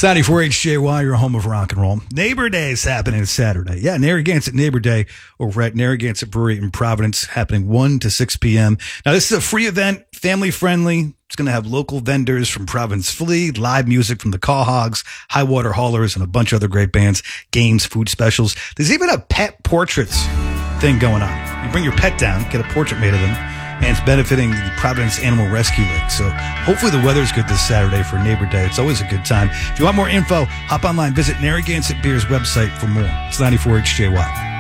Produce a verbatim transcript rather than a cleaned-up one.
It's ninety-four H J Y, your home of rock and roll. Neighbor Day is happening Saturday. Yeah, Narragansett Neighbor Day over at Narragansett Brewery in Providence, happening one to six p.m. Now, this is a free event, family-friendly. It's going to have local vendors from Providence Flea, live music from the Caw Hogs, High Water Haulers, and a bunch of other great bands, games, food specials. There's even a pet portraits thing going on. You bring your pet down, get a portrait made of them, and it's benefiting the Providence Animal Rescue League. So hopefully the weather's good this Saturday for Neighbor Day. It's always a good time. If you want more info, hop online, visit Narragansett Beer's website for more. It's ninety-four H J Y.